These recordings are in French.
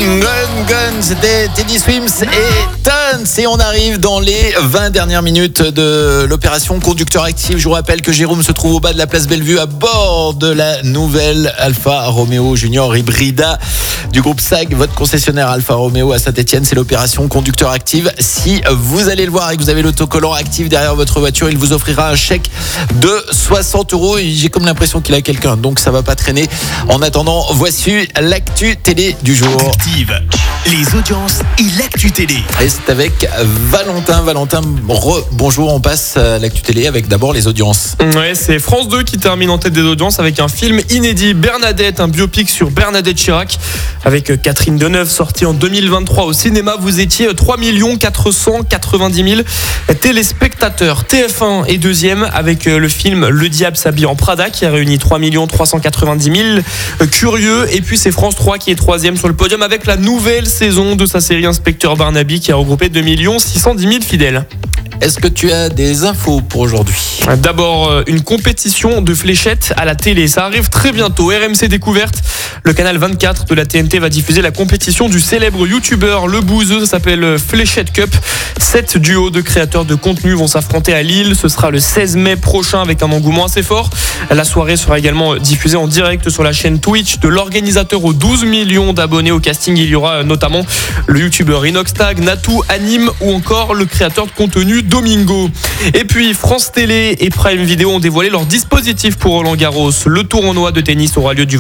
Gun, c'était Teddy Swims et Tons. Et on arrive dans les 20 dernières minutes de l'opération Conducteur Actif. Je vous rappelle que Jérôme se trouve au bas de la place Bellevue à bord de la nouvelle Alfa Romeo Junior Hybrida du groupe SAG, votre concessionnaire Alfa Romeo à Saint-Etienne. C'est l'opération Conducteur Actif. Si vous allez le voir et que vous avez l'autocollant actif derrière votre voiture, il vous offrira un chèque de 60 €. J'ai comme l'impression qu'il a quelqu'un, donc ça va pas traîner. En attendant, voici l'actu télé du jour. Active, les audiences et l'actu télé. Et c'est avec Valentin. Bonjour, on passe à l'actu télé avec d'abord les audiences. Ouais, c'est France 2 qui termine en tête des audiences avec un film inédit, Bernadette, un biopic sur Bernadette Chirac avec Catherine Deneuve, sorti en 2023 au cinéma. Vous étiez 3 490 000 téléspectateurs. TF1 est deuxième avec le film Le Diable s'habille en Prada qui a réuni 3 390 000 curieux. Et puis c'est France 3 qui est troisième sur le podium avec la nouvelle saison de sa série Inspecteur Barnaby qui a regroupé 2 610 000 fidèles. Est-ce que tu as des infos pour aujourd'hui ? D'abord, une compétition de fléchettes à la télé. Ça arrive très bientôt. RMC Découverte, le canal 24 de la TNT va diffuser la compétition du célèbre youtubeur Le Bouzeux. Ça s'appelle Fléchette Cup. 7 duos de créateurs de contenu vont s'affronter à Lille. Ce sera le 16 mai prochain avec un engouement assez fort. La soirée sera également diffusée en direct sur la chaîne Twitch de l'organisateur aux 12 millions d'abonnés. Au casting, il y aura notamment le youtubeur Inoxtag, Natou, Anime ou encore le créateur de contenu Domingo. Et puis France Télé et Prime Video ont dévoilé leur dispositif pour Roland Garros. Le tournoi de tennis aura lieu du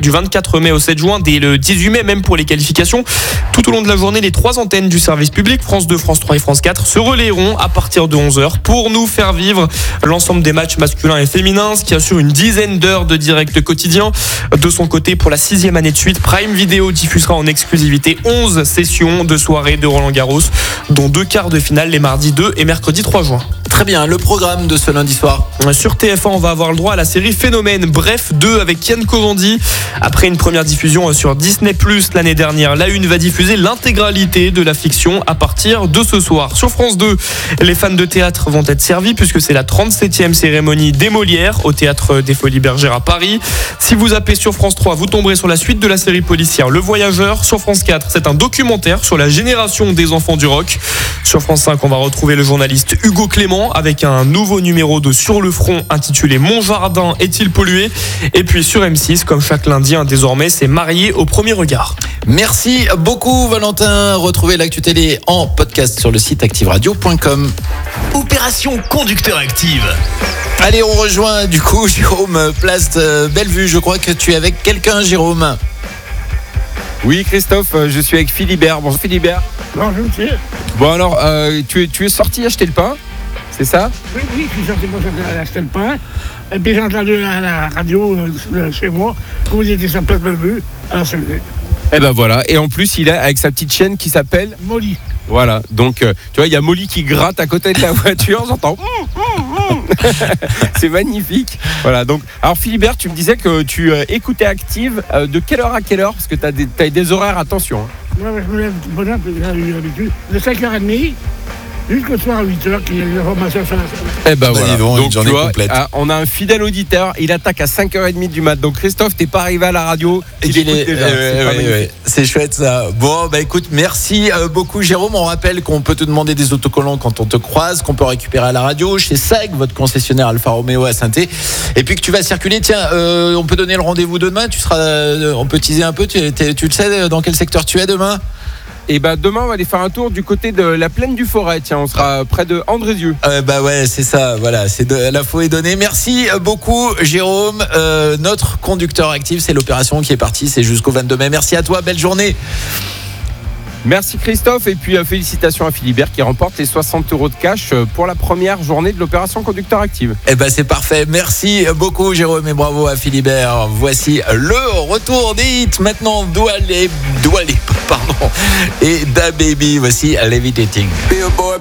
24 mai au 7 juin, dès le 18 mai même pour les qualifications. Tout au long de la journée, les 3 antennes du service public, France 2, France 3 et France 4, se relayeront à partir de 11h pour nous faire vivre l'ensemble des matchs masculins et féminins, ce qui assure une dizaine d'heures de direct quotidien. De son côté, pour la 6e année de suite, Prime Video diffusera en exclusivité 11 sessions de soirée de Roland Garros, dont 2 quarts de finale les mardis 2 et mercredi 3 juin. Très bien, le programme de ce lundi soir. Sur TF1, on va avoir le droit à la série Phénomène, bref 2 avec Kian Kojandi. Après une première diffusion sur Disney+ l'année dernière, La Une va diffuser l'intégralité de la fiction à partir de ce soir. Sur France 2, les fans de théâtre vont être servis puisque c'est la 37e cérémonie des Molières au Théâtre des Folies Bergères à Paris. Si vous zappez sur France 3, vous tomberez sur la suite de la série policière Le Voyageur. Sur France 4, c'est un documentaire sur la génération des enfants du rock. Sur France 5, on va retrouver le journaliste Hugo Clément avec un nouveau numéro de Sur le front intitulé Mon jardin est-il pollué ? Et puis sur M6, comme chaque lundi, désormais, c'est Marié au premier regard. Merci beaucoup Valentin. Retrouvez l'actu télé en podcast sur le site activeradio.com. Opération Conducteur Active. Allez, on rejoint du coup Jérôme, place Bellevue. Je crois que tu es avec quelqu'un, Jérôme. Oui, Christophe, je suis avec Philibert. Bonjour Philibert. Bonjour monsieur. Bon alors, tu es sorti acheter le pain, c'est ça ? Oui, je suis sorti pour acheter le pain. Et puis j'ai entendu à la radio chez moi que vous étiez sur place Bellevue à la CED. Et ben voilà, et en plus il est avec sa petite chienne qui s'appelle Molly. Voilà, donc tu vois, il y a Molly qui gratte à côté de la voiture, j'entends. C'est magnifique. Voilà, donc, alors Philibert, tu me disais que tu écoutais Active de quelle heure à quelle heure ? Parce que tu as des horaires, attention. Moi, je me lève bonne heure, j'ai eu l'habitude, de 5h30 jusqu'au soir à 8h, qu'il y a des informations sur la salle. Eh ben voilà, donc tu vois, on a un fidèle auditeur, il attaque à 5h30 du mat. Donc Christophe, t'es pas arrivé à la radio, c'est chouette ça. Bon, bah écoute, merci beaucoup Jérôme. On rappelle qu'on peut te demander des autocollants quand on te croise, qu'on peut récupérer à la radio chez SAG, votre concessionnaire Alfa Romeo à Saint-Etienne. Et puis que tu vas circuler, tiens, on peut donner le rendez-vous de demain. On peut teaser un peu, tu le sais dans quel secteur tu es demain ? Et ben demain on va aller faire un tour du côté de la plaine du Forêt. Tiens, on sera près de Andrézieux. Bah ouais, c'est ça. Voilà, l'info est donnée. Merci beaucoup Jérôme. Notre conducteur actif, c'est l'opération qui est partie. C'est jusqu'au 22 mai. Merci à toi. Belle journée. Merci Christophe et puis félicitations à Philibert qui remporte les 60 € de cash pour la première journée de l'opération Conducteur Active. Eh ben c'est parfait, merci beaucoup Jérôme et bravo à Philibert. Voici le retour des hits maintenant. Dua Lipa, et Da Baby, voici Levitating.